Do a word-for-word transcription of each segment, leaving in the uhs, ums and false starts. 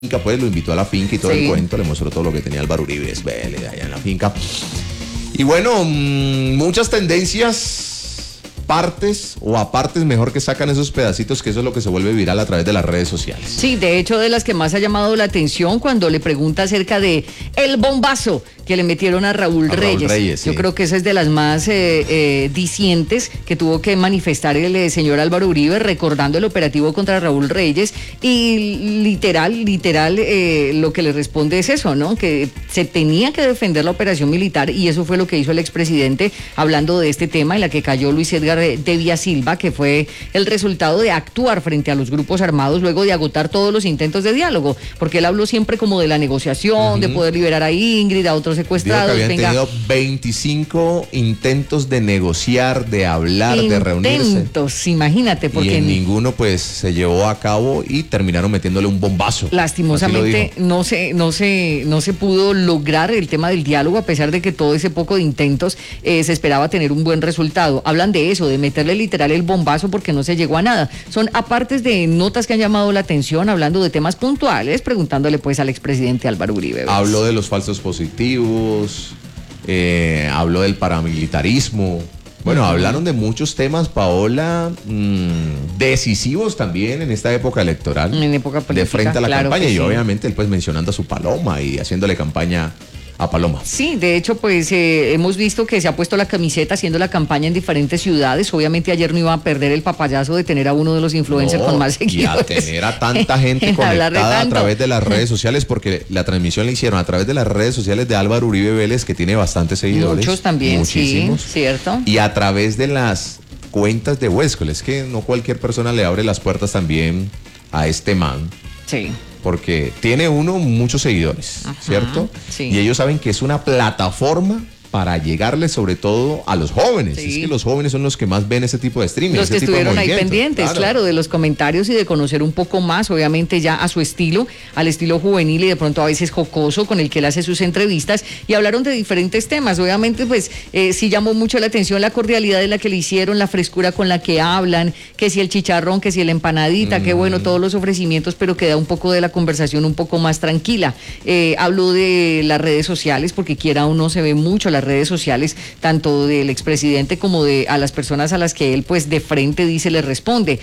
pues lo invitó a la finca y todo Sí. el cuento, le mostró todo lo que tenía Álvaro Uribe Vélez allá en la finca. Y bueno, mmm, muchas tendencias, partes o apartes mejor que sacan esos pedacitos, que eso es lo que se vuelve viral a través de las redes sociales. Sí, de hecho, de las que más ha llamado la atención cuando le pregunta acerca de el bombazo que le metieron a Raúl A Raúl Reyes. Reyes, Yo sí. creo que esa es de las más eh, eh, dicientes que tuvo que manifestar el eh, señor Álvaro Uribe, recordando el operativo contra Raúl Reyes. Y literal, literal, eh, lo que le responde es eso, ¿no? Que se tenía que defender la operación militar, y eso fue lo que hizo el expresidente hablando de este tema, en la que cayó Luis Edgar Devia Silva, que fue el resultado de actuar frente a los grupos armados luego de agotar todos los intentos de diálogo, porque él habló siempre como de la negociación, uh-huh. de poder liberar a Ingrid, a otros secuestrados. Dijo que habían venga. tenido veinticinco intentos de negociar, de hablar, intentos, de reunirse. Intentos, imagínate, porque y en ninguno pues se llevó a cabo y terminaron metiéndole un bombazo. Lastimosamente no se, no se, no se pudo lograr el tema del diálogo, a pesar de que todo ese poco de intentos eh, se esperaba tener un buen resultado. Hablan de eso, de meterle literal el bombazo, porque no se llegó a nada. Son apartes de notas que han llamado la atención, hablando de temas puntuales, preguntándole pues al expresidente Álvaro Uribe. Habló de los falsos positivos, eh, habló del paramilitarismo. Bueno, uh-huh. hablaron de muchos temas, Paola, mmm, decisivos también en esta época electoral. En época política, de frente a la claro campaña, y sí. obviamente él pues mencionando a su Paloma y haciéndole campaña a Paloma. Sí, de hecho, pues eh, hemos visto que se ha puesto la camiseta haciendo la campaña en diferentes ciudades. Obviamente ayer no iba a perder el papayazo de tener a uno de los influencers no, con más seguidores. Y a tener a tanta gente conectada a través de las redes sociales, porque la transmisión la hicieron a través de las redes sociales de Álvaro Uribe Vélez, que tiene bastantes seguidores. Muchos también, muchísimos, sí, cierto. Y a través de las cuentas de Huescol. Es que no cualquier persona le abre las puertas también a este man. Sí. Porque tiene uno muchos seguidores, ajá, ¿cierto? Sí. Y ellos saben que es una plataforma para llegarle sobre todo a los jóvenes. Sí. Es que los jóvenes son los que más ven ese tipo de streaming. Los que estuvieron ahí pendientes, claro. claro, de los comentarios y de conocer un poco más, obviamente ya a su estilo, al estilo juvenil y de pronto a veces jocoso con el que él hace sus entrevistas, y hablaron de diferentes temas. Obviamente pues eh, sí llamó mucho la atención la cordialidad de la que le hicieron, la frescura con la que hablan, que si el chicharrón, que si la empanadita, mm. que bueno, todos los ofrecimientos, pero queda un poco de la conversación un poco más tranquila. Eh, habló de las redes sociales, porque quiera uno se ve mucho las redes sociales, tanto del expresidente como de a las personas a las que él pues de frente dice, le responde.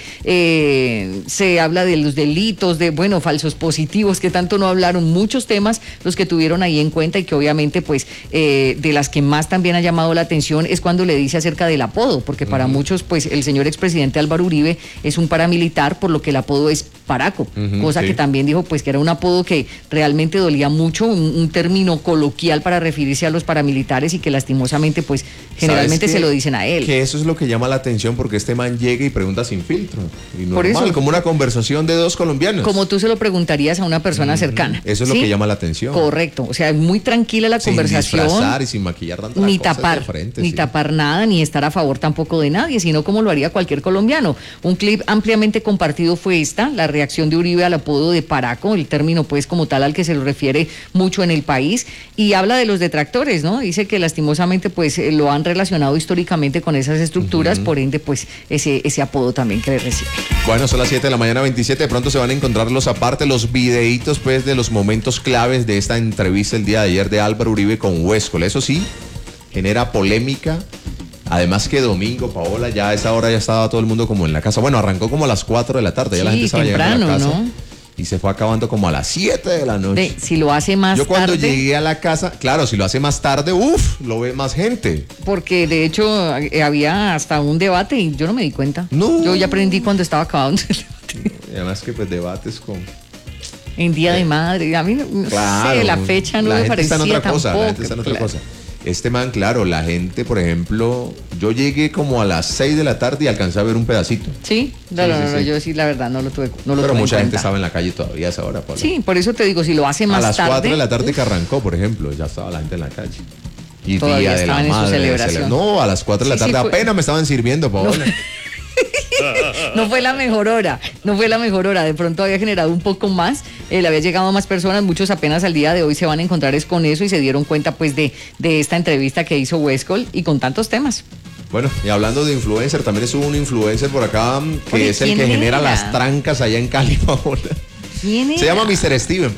Eh, se habla de los delitos, de bueno, falsos positivos, que tanto no hablaron, muchos temas los que tuvieron ahí en cuenta, y que obviamente pues eh, de las que más también ha llamado la atención es cuando le dice acerca del apodo, porque para uh-huh. muchos pues el señor expresidente Álvaro Uribe es un paramilitar, por lo que el apodo es Paraco, uh-huh, cosa sí. que también dijo pues que era un apodo que realmente dolía mucho, un, un término coloquial para referirse a los paramilitares, y que lastimosamente pues generalmente se lo dicen a él. Que eso es lo que llama la atención, porque este man llega y pregunta sin filtro, y normal, Por eso, como una conversación de dos colombianos. Como tú se lo preguntarías a una persona mm, cercana. Eso es ¿sí? lo que llama la atención. Correcto, o sea, muy tranquila la sin conversación. Sin disfrazar y sin maquillar tantas ni cosas tapar, de frente, ni sí. tapar nada, ni estar a favor tampoco de nadie, sino como lo haría cualquier colombiano. Un clip ampliamente compartido fue esta, la reacción de Uribe al apodo de Paraco, el término pues como tal al que se lo refiere mucho en el país, y habla de los detractores, ¿no? Dice que lastimosamente pues eh, lo han relacionado históricamente con esas estructuras, uh-huh. por ende pues ese, ese apodo también que le recibe. Bueno, son las siete de la mañana, veintisiete, de pronto se van a encontrar los aparte, los videitos pues de los momentos claves de esta entrevista el día de ayer de Álvaro Uribe con Huescol. Eso sí, genera polémica. Además que domingo, Paola, ya a esa hora ya estaba todo el mundo como en la casa. Bueno, arrancó como a las cuatro de la tarde, ya sí, la gente estaba temprano, llegando a la casa. ¿no? Y se fue acabando como a las siete de la noche. De, si lo hace más tarde. Yo cuando tarde, llegué a la casa, claro, si lo hace más tarde, uff, lo ve más gente. Porque de hecho eh, había hasta un debate y yo no me di cuenta. No. Yo ya aprendí cuando estaba acabando el debate. Y además que pues debates con... En Día eh. de Madre, a mí no claro, sé, la fecha no la me gente parecía está en otra tampoco. Cosa, la gente está en otra claro. cosa. Este man, claro, la gente, por ejemplo, yo llegué como a las seis de la tarde y alcancé a ver un pedacito. Sí, no, sí, no, sí, no, sí. yo sí, la verdad, no lo tuve, no lo Pero tuve mucha en gente cuenta. estaba en la calle todavía a esa hora, Pablo. Sí, por eso te digo, si lo hace más tarde. A las tarde, cuatro de la tarde que arrancó, por ejemplo, ya estaba la gente en la calle. Y todavía Día de la estaban en su Madre. celebración. No, a las cuatro de la Sí, tarde sí, fue- apenas me estaban sirviendo, Paola. No. No fue la mejor hora, no fue la mejor hora, de pronto había generado un poco más, eh, le había llegado a más personas, muchos apenas al día de hoy se van a encontrar es con eso y se dieron cuenta pues de, de esta entrevista que hizo Huescol y con tantos temas. Bueno, y hablando de influencer, también estuvo un influencer por acá que Oye, es el ¿quién que genera era? las trancas allá en Cali, Paola. ¿Quién Se era? llama mister Steven.